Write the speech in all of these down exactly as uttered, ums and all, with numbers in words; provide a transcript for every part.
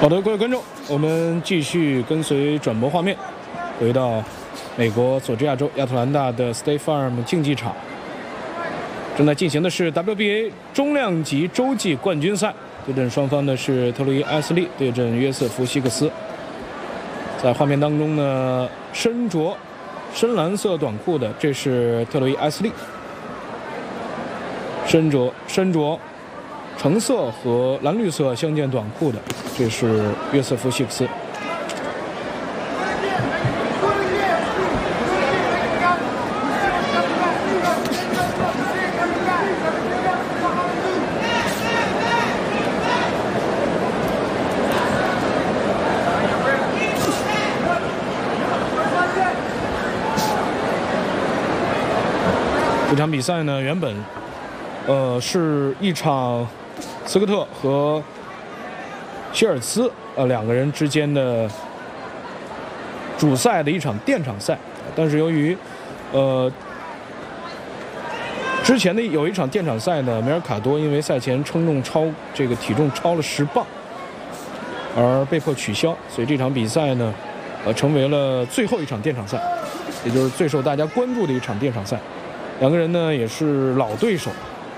好的，各位观众，我们继续跟随转播画面，回到美国佐治亚州亚特兰大的 State Farm 竞技场，正在进行的是 W B A 中量级洲际冠军赛，对阵双方呢是特洛伊埃斯利对阵约瑟夫希克斯。在画面当中呢，身着深蓝色短裤的这是特洛伊埃斯利，身着身着橙色和蓝绿色相间短裤的，这是约瑟夫希克斯。这场比赛呢，原本呃是一场斯科特和希尔茨呃两个人之间的主赛的一场垫场赛，但是由于呃之前的有一场垫场赛呢，梅尔卡多因为赛前称重超这个体重超了十磅而被迫取消，所以这场比赛呢呃成为了最后一场垫场赛，也就是最受大家关注的一场垫场赛。两个人呢也是老对手。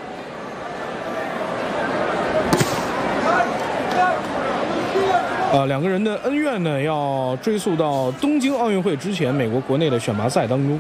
啊，两个人的恩怨呢，要追溯到东京奥运会之前，美国国内的选拔赛当中。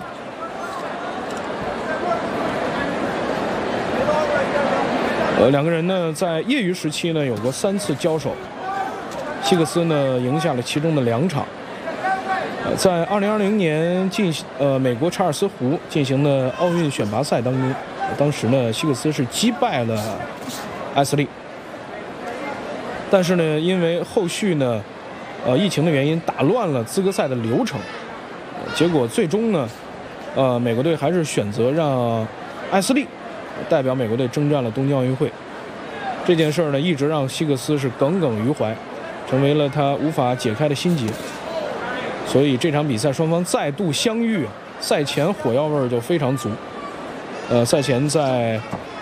呃，两个人呢，在业余时期呢，有过三次交手，希克斯呢赢下了其中的两场。呃，在二零二零年进呃美国查尔斯湖进行的奥运选拔赛当中，呃、当时呢，希克斯是击败了埃斯利。但是呢，因为后续呢，呃，疫情的原因打乱了资格赛的流程，呃、结果最终呢，呃，美国队还是选择让埃斯利代表美国队征战了东京奥运会。这件事呢，一直让希克斯是耿耿于怀，成为了他无法解开的心结。所以这场比赛双方再度相遇，赛前火药味就非常足。呃，赛前在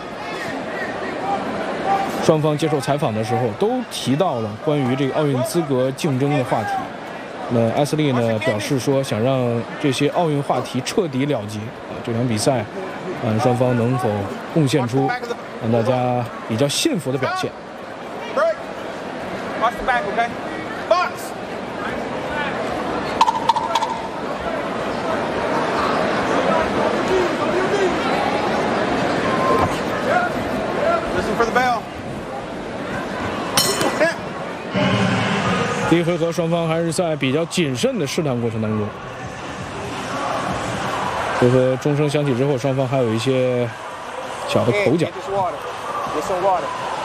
双方接受采访的时候，都提到了关于这个奥运资格竞争的话题。那埃斯利呢表示说，想让这些奥运话题彻底了结。啊，这场比赛，嗯，双方能否贡献出让大家比较幸福的表现？ For the bell. 第一回合双方还是在比较谨慎的试探过程当中。回合钟声响起之后，双方还有一些小的口角。